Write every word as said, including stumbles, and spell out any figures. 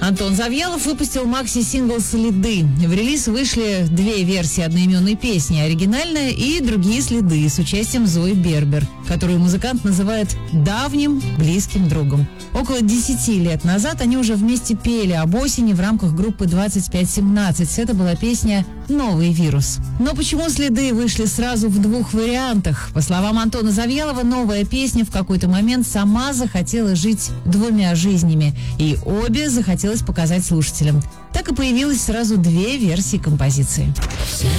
Антон Завьялов выпустил макси-сингл «Следы». В релиз вышли две версии одноименной песни, оригинальная и другие следы, с участием Зои Бербер, которую музыкант называет давним близким другом. Около десяти лет назад они уже вместе пели об осени в рамках группы двадцать пять семнадцать. Это была песня «Новый вирус». Но почему «Следы» вышли сразу в двух вариантах? По словам Антона Завьялова, новая песня в какой-то момент сама захотела жить двумя жизнями, и обе захотелось показать слушателям. Так и появилось сразу две версии композиции.